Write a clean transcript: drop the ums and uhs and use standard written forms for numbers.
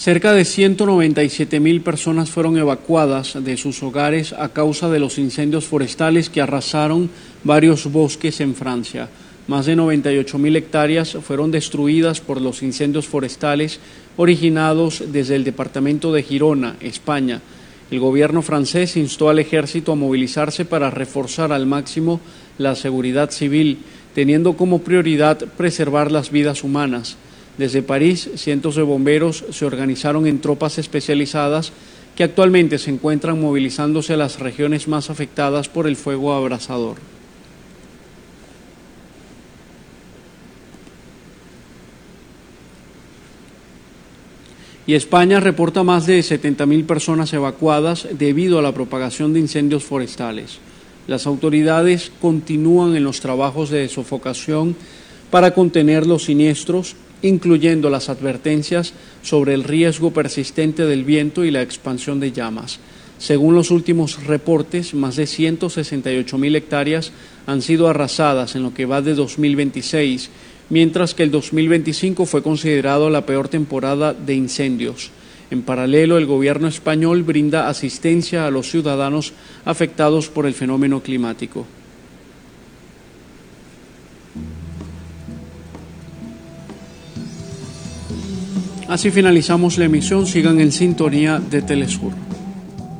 Cerca de 197.000 personas fueron evacuadas de sus hogares a causa de los incendios forestales que arrasaron varios bosques en Francia. Más de 98.000 hectáreas fueron destruidas por los incendios forestales originados desde el departamento de Girona, España. El gobierno francés instó al ejército a movilizarse para reforzar al máximo la seguridad civil, teniendo como prioridad preservar las vidas humanas. Desde París, cientos de bomberos se organizaron en tropas especializadas que actualmente se encuentran movilizándose a las regiones más afectadas por el fuego abrasador. Y España reporta más de 70.000 personas evacuadas debido a la propagación de incendios forestales. Las autoridades continúan en los trabajos de sofocación para contener los siniestros, incluyendo las advertencias sobre el riesgo persistente del viento y la expansión de llamas. Según los últimos reportes, más de 168.000 hectáreas han sido arrasadas en lo que va de 2026, mientras que el 2025 fue considerado la peor temporada de incendios. En paralelo, el gobierno español brinda asistencia a los ciudadanos afectados por el fenómeno climático. Así finalizamos la emisión. Sigan en sintonía de Telesur.